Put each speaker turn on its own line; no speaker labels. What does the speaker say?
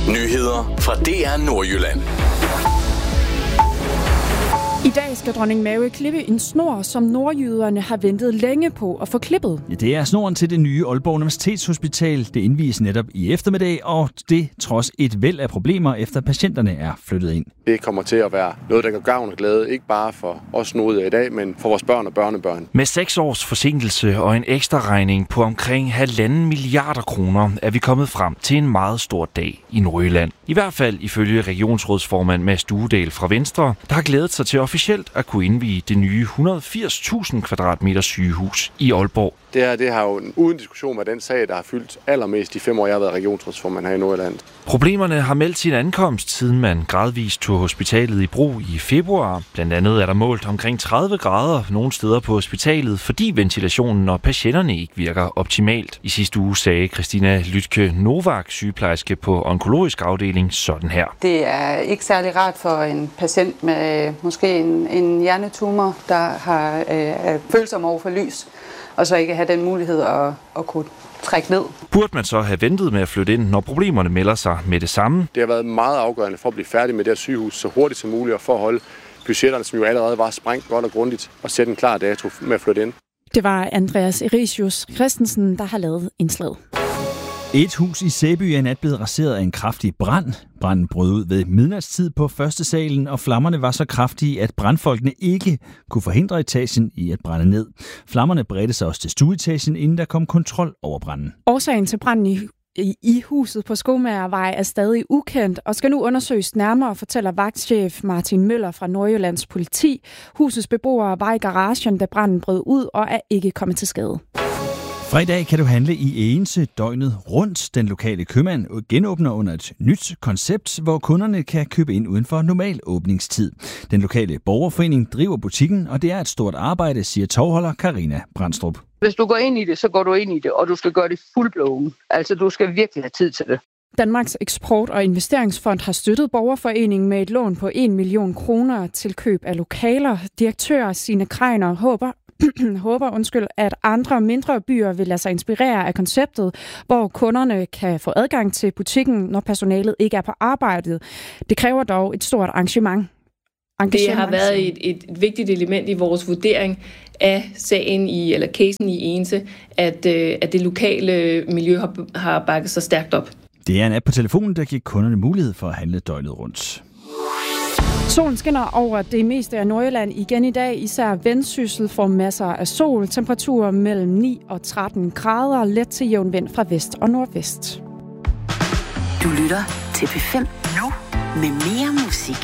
Nyheder fra DR Nordjylland.
I dag skal dronning Mary klippe en snor, som nordjyderne har ventet længe på at få klippet.
Ja, det er snoren til det nye Aalborg Universitetshospital. Det indvies netop i eftermiddag, og det trods et væld af problemer, efter patienterne er flyttet ind.
Det kommer til at være noget, der gør gavn og glæde, ikke bare for os nordjyder i dag, men for vores børn og børnebørn.
Med 6 års forsinkelse og en ekstra regning på omkring 1,5 milliarder kroner, er vi kommet frem til en meget stor dag i Nordjylland. I hvert fald ifølge regionsrådsformand Mads Duedal fra Venstre, der har glædet sig til officielt at kunne indvie det nye 180.000 kvadratmeter sygehus i Aalborg.
Det har jo uden diskussion været den sag, der har fyldt allermest de 5 år, jeg har været regionsrådsformand her i Nordjylland.
Problemerne har meldt sin ankomst, siden man gradvist tog hospitalet i brug i februar. Blandt andet er der målt omkring 30 grader nogle steder på hospitalet, fordi ventilationen og patienterne ikke virker optimalt. I sidste uge sagde Christina Lytke Novak, sygeplejerske på onkologisk afdeling, sådan her.
Det er ikke særlig rart for en patient med måske en hjernetumor, der har følsom over for lys, og så ikke have den mulighed at kunne trække ned.
Burde man så have ventet med at flytte ind, når problemerne melder sig med det samme?
Det har været meget afgørende for at blive færdig med det her sygehus så hurtigt som muligt, og for at holde budgetterne, som jo allerede var sprængt godt og grundigt, og sætte en klar dato med at flytte ind.
Det var Andreas Ericius Christensen, der har lavet indslaget.
Et hus i Sæby er i nat blevet raseret af en kraftig brand. Branden brød ud ved midnatstid på første salen, og flammerne var så kraftige, at brandfolkene ikke kunne forhindre etagen i at brænde ned. Flammerne bredte sig også til stueetagen, inden der kom kontrol over branden.
Årsagen til branden i huset på Skomagervej er stadig ukendt og skal nu undersøges nærmere, fortæller vagtchef Martin Møller fra Nordjyllands politi. Husets beboere var i garagen, da branden brød ud, og er ikke kommet til skade.
Fredag kan du handle i Egense døgnet rundt. Den lokale købmand genåbner under et nyt koncept, hvor kunderne kan købe ind uden for normal åbningstid. Den lokale borgerforening driver butikken, og det er et stort arbejde, siger tovholder Karina Brandstrup.
Hvis du går ind i det, så går du ind i det, og du skal gøre det fuldblåen. Altså, du skal virkelig have tid til det.
Danmarks Eksport- og Investeringsfond har støttet borgerforeningen med et lån på 1 million kroner til køb af lokaler. Direktør Signe Kreiner håber, at andre mindre byer vil lade sig inspirere af konceptet, hvor kunderne kan få adgang til butikken, når personalet ikke er på arbejdet. Det kræver dog et stort engagement.
Det har været et vigtigt element i vores vurdering af sagen eller casen i Egense, at det lokale miljø har bakket sig stærkt op.
Det er en app på telefonen, der giver kunderne mulighed for at handle døgnet rundt.
Solen skinner over det meste af Nordjylland igen i dag. Især Vendsyssel får masser af sol. Temperaturer mellem 9 og 13 grader. Let til jævn vind fra vest og nordvest.
Du lytter til P5 nu med mere musik.